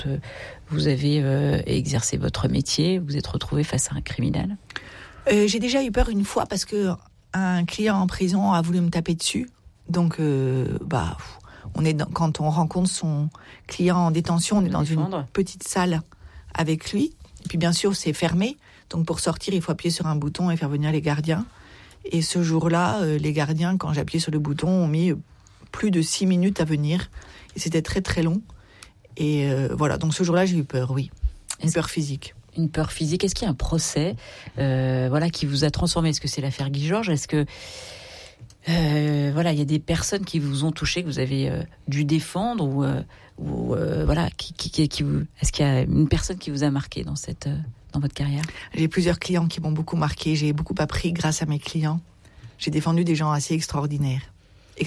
quand vous avez exercé votre métier, vous êtes retrouvé face à un criminel? J'ai déjà eu peur une fois parce que un client en prison a voulu me taper dessus. Donc, quand on rencontre son client en détention, on est dans une petite salle avec lui. Et puis, bien sûr, c'est fermé. Donc, pour sortir, il faut appuyer sur un bouton et faire venir les gardiens. Et ce jour-là, les gardiens, quand j'ai appuyé sur le bouton, ont mis plus de 6 minutes à venir. Et c'était très, très long. Et voilà. Donc, ce jour-là, j'ai eu peur, oui. Une peur physique. Une peur physique. Est-ce qu'il y a un procès qui vous a transformé? Est-ce que c'est l'affaire Guy Georges? Est-ce que il y a des personnes qui vous ont touché, que vous avez dû défendre est-ce qu'il y a une personne qui vous a marqué dans votre carrière? J'ai plusieurs clients qui m'ont beaucoup marqué. J'ai beaucoup appris grâce à mes clients. J'ai défendu des gens assez extraordinaires. Et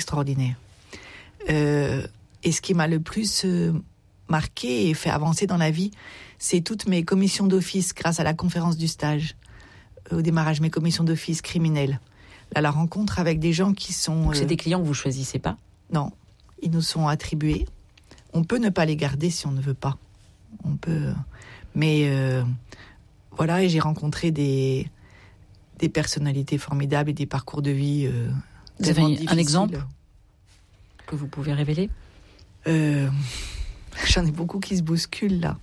ce qui m'a le plus marqué et fait avancer dans la vie, c'est toutes mes commissions d'office grâce à la conférence du stage. Au démarrage, mes commissions d'office criminelles. Là, la rencontre avec des gens qui sont... Donc c'est des clients que vous choisissez pas? Non, ils nous sont attribués. On peut ne pas les garder si on ne veut pas. On peut... Mais et j'ai rencontré des personnalités formidables et des parcours de vie vous avez un exemple que vous pouvez révéler? J'en ai beaucoup qui se bousculent, là.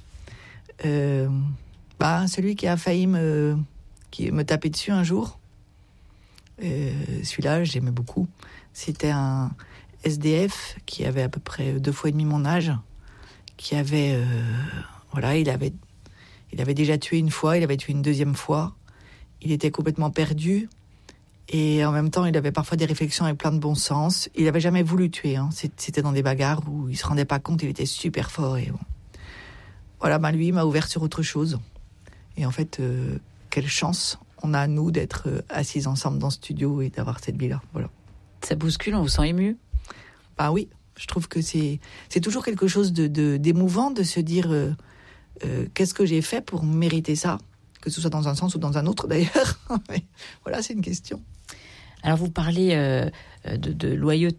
Celui qui a failli me taper dessus un jour... celui-là, j'aimais beaucoup. C'était un SDF qui avait à peu près 2 fois et demi mon âge, qui avait, il avait déjà tué une fois, il avait tué une deuxième fois. Il était complètement perdu et en même temps, il avait parfois des réflexions avec plein de bon sens. Il n'avait jamais voulu tuer. C'était dans des bagarres où il se rendait pas compte. Il était super fort et lui, il m'a ouvert sur autre chose. Et en fait, quelle chance on a, nous, d'être assis ensemble dans ce studio et d'avoir cette vie-là. Voilà. Ça bouscule, on vous sent ému? Oui, je trouve que c'est toujours quelque chose d'émouvant de se dire qu'est-ce que j'ai fait pour mériter ça, que ce soit dans un sens ou dans un autre d'ailleurs. Mais voilà, c'est une question. Alors vous parlez de loyauté